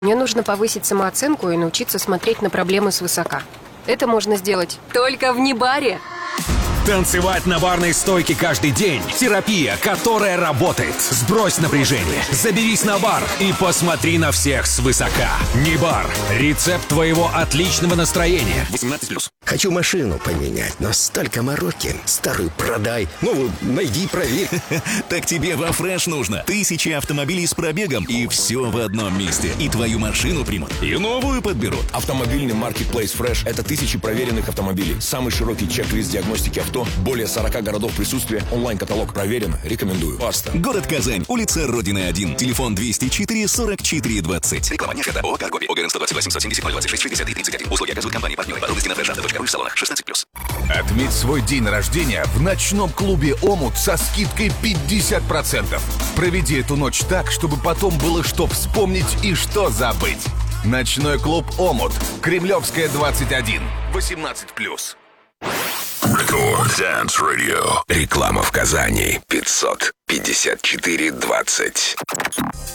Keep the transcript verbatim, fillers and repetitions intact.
Мне нужно повысить самооценку и научиться смотреть на проблемы свысока. Это можно сделать только в Нибаре. Танцевать на барной стойке каждый день. Терапия, которая работает. Сбрось напряжение, заберись на бар и посмотри на всех свысока. Нибар. Рецепт твоего отличного настроения. восемнадцать плюс. Хочу машину поменять, но столько мороки. Старую продай, новую найди, проверь. Так тебе во Фреш нужно. Тысячи автомобилей с пробегом и все в одном месте. И твою машину примут, и новую подберут. Автомобильный маркетплейс Fresh — это тысячи проверенных автомобилей. Самый широкий чек-лист диагностики авто, более сорока городов присутствия, онлайн-каталог проверен. Рекомендую. Паста. Город Казань, улица Родины один, телефон двести четыре сорок четыре двадцать. Реклама не оферта. ООО «Каргоби». ОГРН сто двадцать восемь семьдесят ноль двадцать шесть шестьдесят три тридцать один. Услуги оказывают компании партнеры. Подробности на фрешавто точка ру в салонах. шестнадцать плюс. Отметь свой день рождения в ночном клубе «Омут» со скидкой пятьдесят процентов. Проведи эту ночь так, чтобы потом было что вспомнить и что забыть. Ночной клуб «Омут». Кремлевская, двадцать один. восемнадцать плюс. Рекорд Dance Radio. Реклама в Казани. пятьсот пятьдесят четыре двадцать.